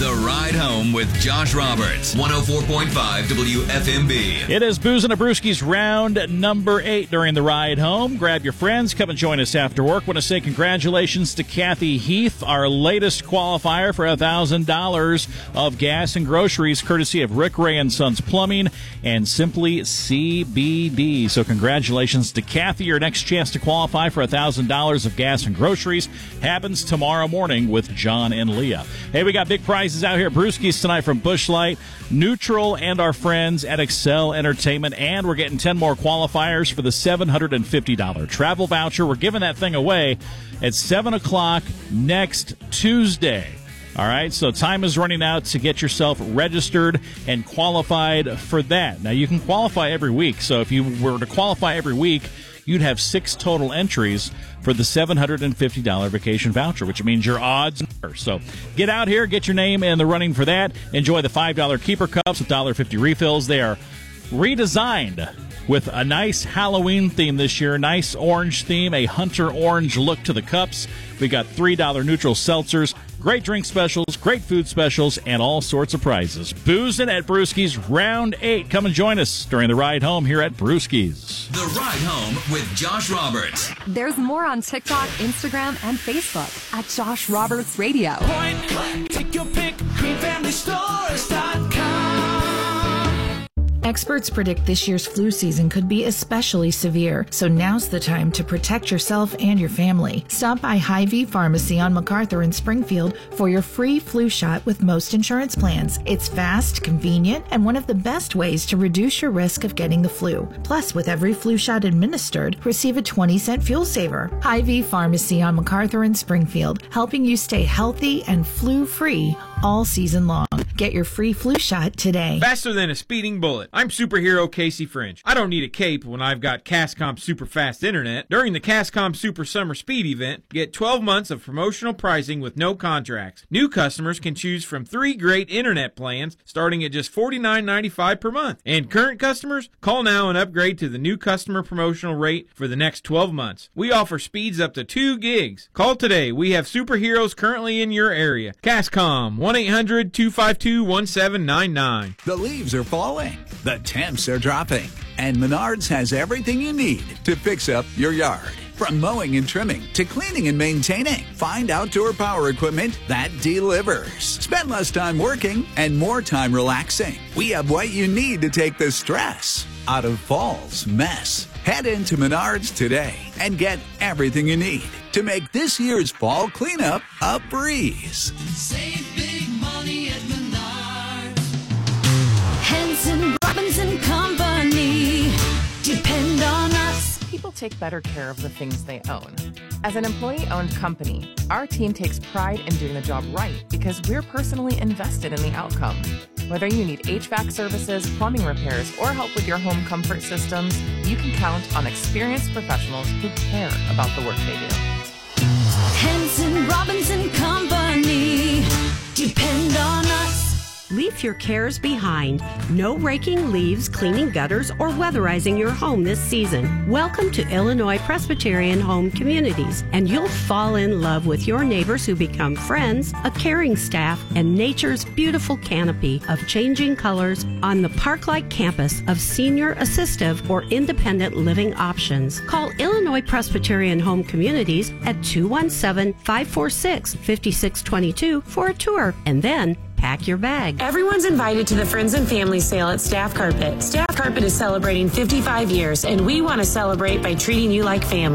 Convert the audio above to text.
The Ride Home with Josh Roberts, 104.5 WFMB. It is Booze and a Brewski's round number 8 during the ride home. Grab your friends, come and join us after work. Want to say congratulations to Kathy Heath, our latest qualifier for $1,000 of gas and groceries, courtesy of Rick Ray and Sons Plumbing and Simply CBD. So congratulations to Kathy. Your next chance to qualify for $1,000 of gas and groceries happens tomorrow morning with John and Leah. Hey, we got big prizes out here at Brewski's tonight from Busch Light, Neutral, and our friends at Excel Entertainment. And we're getting 10 more qualifiers for the $750 travel voucher. We're giving that thing away at 7 o'clock next Tuesday. All right, so time is running out to get yourself registered and qualified for that. Now, you can qualify every week. So if you were to qualify every week, you'd have 6 total entries for the $750 vacation voucher, which means your odds are. So get out here, get your name in the running for that. Enjoy the $5 Keeper Cups with $1.50 refills. They are redesigned with a nice Halloween theme this year, nice orange theme, a hunter orange look to the cups. We got $3 neutral seltzers, great drink specials, great food specials, and all sorts of prizes. Boozing at Brewski's round 8. Come and join us during the ride home here at Brewski's. The Ride Home with Josh Roberts. There's more on TikTok, Instagram, and Facebook at Josh Roberts Radio. Point blank, take your pick, greenfamilystores.com. Experts predict this year's flu season could be especially severe, so now's the time to protect yourself and your family. Stop by Hy-Vee Pharmacy on MacArthur in Springfield for your free flu shot with most insurance plans. It's fast, convenient, and one of the best ways to reduce your risk of getting the flu. Plus, with every flu shot administered, receive a 20-cent fuel saver. Hy-Vee Pharmacy on MacArthur in Springfield, helping you stay healthy and flu-free all season long. Get your free flu shot today. Faster than a speeding bullet. I'm superhero Casey Fringe. I don't need a cape when I've got Cascom Super Fast Internet. During the Cascom Super Summer Speed event, get 12 months of promotional pricing with no contracts. New customers can choose from 3 great internet plans starting at just $49.95 per month. And current customers, call now and upgrade to the new customer promotional rate for the next 12 months. We offer speeds up to 2 gigs. Call today. We have superheroes currently in your area. Cascom, 1-800-252-1799. The leaves are falling. The temps are dropping. And Menards has everything you need to fix up your yard. From mowing and trimming to cleaning and maintaining, find outdoor power equipment that delivers. Spend less time working and more time relaxing. We have what you need to take the stress out of fall's mess. Head into Menards today and get everything you need to make this year's fall cleanup a breeze. Save big money at Menards. Henson, Robinson Company. Depend on us. People take better care of the things they own. As an employee-owned company, our team takes pride in doing the job right because we're personally invested in the outcome. Whether you need HVAC services, plumbing repairs, or help with your home comfort systems, you can count on experienced professionals who care about the work they do. Henson, Robinson Company. Depend on us. Leave your cares behind. No raking leaves, cleaning gutters, or weatherizing your home this season. Welcome to Illinois Presbyterian Home Communities, and you'll fall in love with your neighbors who become friends, a caring staff, and nature's beautiful canopy of changing colors on the park-like campus of senior assistive or independent living options. Call Illinois Presbyterian Home Communities at 217-546-5622 for a tour, and then pack your bag. Everyone's invited to the Friends and Family Sale at Staff Carpet. Staff Carpet is celebrating 55 years, and we want to celebrate by treating you like family.